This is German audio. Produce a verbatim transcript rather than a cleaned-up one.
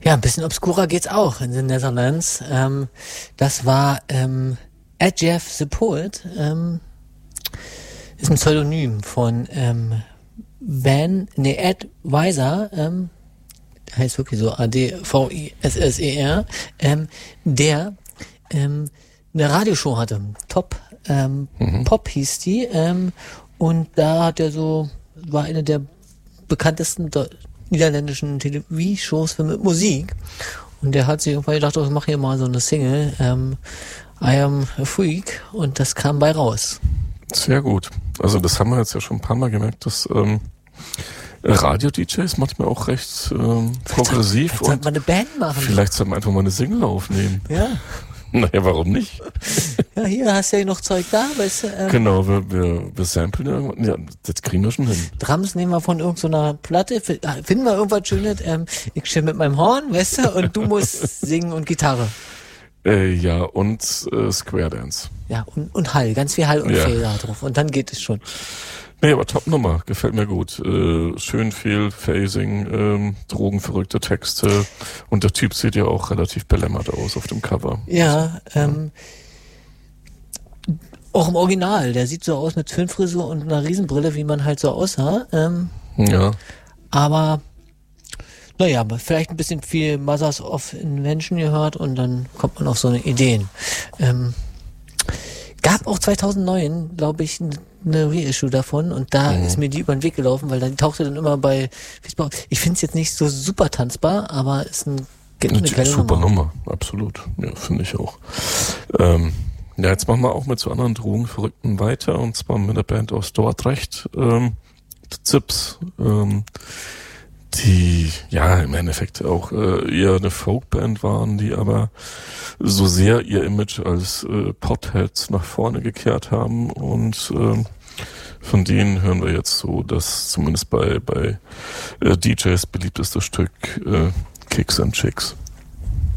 Ja, ein bisschen obskurer geht's auch in den Netherlands. Ähm, das war ähm, Ed Jeff the Poet, ähm, ist ein Pseudonym von ähm, Van, nee, Ed Weiser, ähm, heißt wirklich so A D V I S S E R, ähm, der ähm, eine Radioshow hatte. Top ähm, mhm. Pop hieß die. Ähm, und da hat er so, war eine der bekanntesten de- niederländischen Television-Shows mit Musik. Und der hat sich irgendwann gedacht, ich mache hier mal so eine Single, ähm, I Am a Freak. Und das kam bei raus. Sehr gut. Also das haben wir jetzt ja schon ein paar Mal gemerkt, dass ähm, Radio-D Js manchmal auch recht ähm, progressiv. Vielleicht sollte man eine Band machen. Vielleicht sollten wir einfach mal eine Single aufnehmen. Ja. Naja, warum nicht? Ja, hier hast du ja noch Zeug da, weißt du. Ähm, genau, wir, wir, wir samplen irgendwann. Ja, das kriegen wir schon hin. Drums nehmen wir von irgendeiner so Platte, finden wir irgendwas Schönes. Ähm, ich chill mit meinem Horn, weißt du, und du musst singen und Gitarre. Äh, ja, und äh, Square Dance. Ja, und, und Hall, ganz viel Hall und ja. Fader drauf. Und dann geht es schon. Nee, aber Top-Nummer, gefällt mir gut. Äh, schön viel Phasing, ähm, drogenverrückte Texte und der Typ sieht ja auch relativ belämmert aus auf dem Cover. Ja, ähm, auch im Original, der sieht so aus mit Filmfrisur und einer Riesenbrille, wie man halt so aussah. Ähm, ja. Aber, naja, vielleicht ein bisschen viel Mothers of Invention gehört und dann kommt man auf so eine Ideen. Ähm, gab auch zweitausendneun, glaube ich, eine Reissue davon und da mhm. ist mir die über den Weg gelaufen, weil dann tauchte dann immer bei Facebook. Ich finde es jetzt nicht so super tanzbar, aber ist ein eine, eine super Nummer. Nummer, absolut. Ja, finde ich auch. Ähm, ja, jetzt machen wir auch mit so anderen Drogenverrückten weiter und zwar mit der Band aus Dordrecht, ähm, Zips, ähm, die ja im Endeffekt auch äh, eher eine Folkband waren, die aber so sehr ihr Image als äh, Potheads nach vorne gekehrt haben und äh, von denen hören wir jetzt so das zumindest bei bei äh, D Js beliebteste Stück äh, Kicks and Chicks.